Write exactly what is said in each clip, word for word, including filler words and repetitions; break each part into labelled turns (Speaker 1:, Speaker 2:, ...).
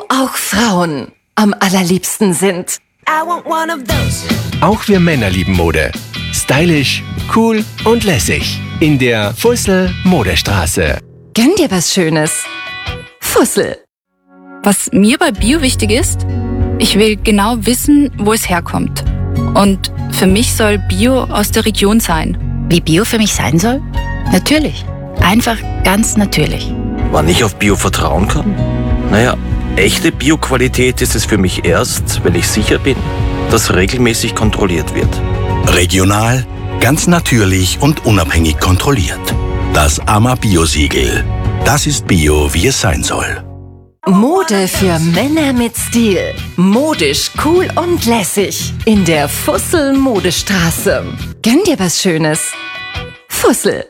Speaker 1: auch Frauen am allerliebsten sind.
Speaker 2: I want one of those.
Speaker 3: Auch wir Männer lieben Mode. Stylisch, cool und lässig. In der Fussel Modestraße.
Speaker 1: Gönn dir was Schönes. Fussel.
Speaker 4: Was mir bei Bio wichtig ist, ich will genau wissen, wo es herkommt. Und für mich soll Bio aus der Region sein.
Speaker 5: Wie Bio für mich sein soll? Natürlich. Einfach ganz natürlich.
Speaker 6: Wann ich auf Bio vertrauen kann? Naja, echte Bio-Qualität ist es für mich erst, wenn ich sicher bin, dass regelmäßig kontrolliert wird.
Speaker 7: Regional, ganz natürlich und unabhängig kontrolliert. Das A M A Bio-Siegel. Das ist Bio, wie es sein soll.
Speaker 1: Mode für Männer mit Stil. Modisch, cool und lässig. In der Fussel Modestraße. Gönn dir was Schönes. Fussel.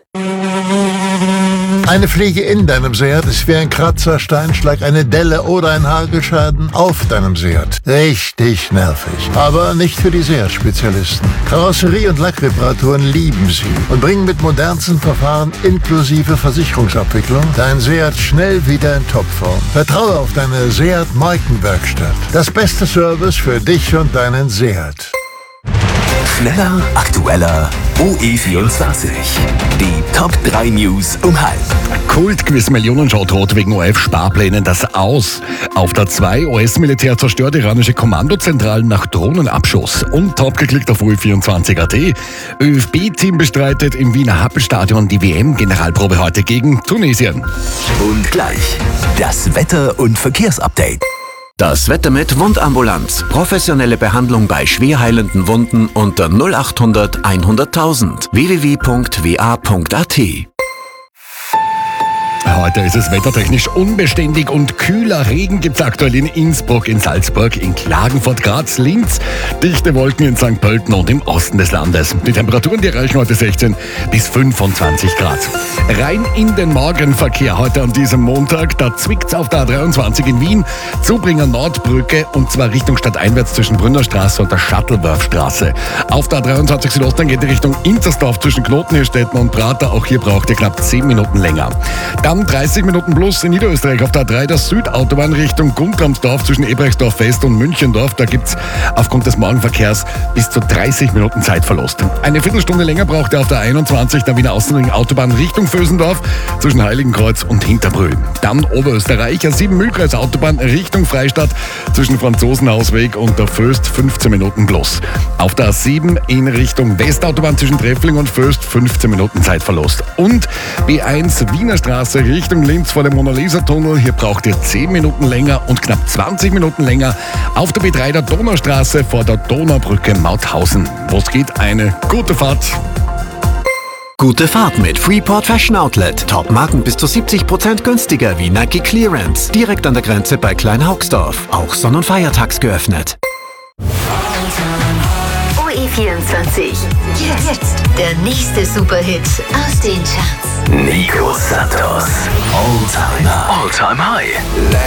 Speaker 8: Eine Fliege in deinem Seat ist wie ein Kratzer, Steinschlag, eine Delle oder ein Hagelschaden auf deinem Seat. Richtig nervig. Aber nicht für die Seat-Spezialisten. Karosserie- und Lackreparaturen lieben sie und bringen mit modernsten Verfahren inklusive Versicherungsabwicklung dein Seat schnell wieder in Topform. Vertraue auf deine Seat-Markenwerkstatt. Das beste Service für dich und deinen Seat.
Speaker 9: Schneller, aktueller, O E vierundzwanzig. Die Top drei News um halb.
Speaker 10: Kultquiz Millionenschau droht wegen O F-Sparplänen das Aus. Auf der zwei U S-Militär zerstört iranische Kommandozentralen nach Drohnenabschuss. Und top geklickt auf O E vierundzwanzig Punkt A T. Ö F B-Team bestreitet im Wiener Happelstadion die W M-Generalprobe heute gegen Tunesien.
Speaker 9: Und gleich das Wetter- und Verkehrsupdate.
Speaker 11: Das Wetter mit Wundambulanz. Professionelle Behandlung bei schwer heilenden Wunden unter null acht hundert hunderttausend. w w w punkt w a punkt a t.
Speaker 10: Heute ist es wettertechnisch unbeständig und kühler. Regen gibt es aktuell in Innsbruck, in Salzburg, in Klagenfurt, Graz, Linz. Dichte Wolken in Sankt Pölten und im Osten des Landes. Die Temperaturen, die erreichen heute sechzehn bis fünfundzwanzig Grad. Rein in den Morgenverkehr heute an diesem Montag. Da zwickt's auf der A dreiundzwanzig in Wien, Zubringer Nordbrücke und zwar Richtung stadteinwärts zwischen Brünnerstraße und der Shuttleworthstraße. Auf der A dreiundzwanzig Südost dann geht die Richtung Intersdorf zwischen Knotenhirstetten und Prater. Auch hier braucht ihr knapp zehn Minuten länger. Dann dreißig Minuten plus in Niederösterreich auf der A drei der Südautobahn Richtung Guntramsdorf zwischen Ebrechtsdorf West und Münchendorf. Da gibt's aufgrund des Morgenverkehrs bis zu dreißig Minuten Zeitverlust. Eine Viertelstunde länger braucht ihr auf der einundzwanzig der Wiener Außenring Autobahn Richtung Vösendorf zwischen Heiligenkreuz und Hinterbrühl. Dann Oberösterreich A sieben Mühlkreuz Autobahn Richtung Freistadt zwischen Franzosenhausweg und der Föst fünfzehn Minuten plus. Auf der A sieben in Richtung Westautobahn zwischen Treffling und Föst fünfzehn Minuten Zeitverlust. Und B eins Wiener Straße Richtung Linz vor dem Mona-Lisa-Tunnel. Hier braucht ihr zehn Minuten länger und knapp zwanzig Minuten länger auf der B drei der Donaustraße vor der Donaubrücke Mauthausen. Wo es geht, eine gute Fahrt.
Speaker 11: Gute Fahrt mit Freeport Fashion Outlet. Top-Marken bis zu siebzig Prozent günstiger wie Nike Clearance. Direkt an der Grenze bei Kleinhaugsdorf. Auch sonn- und feiertags geöffnet.
Speaker 12: O E vierundzwanzig. Jetzt der nächste Superhit aus den Charts.
Speaker 9: Nico Santos. All Time High. All Time High.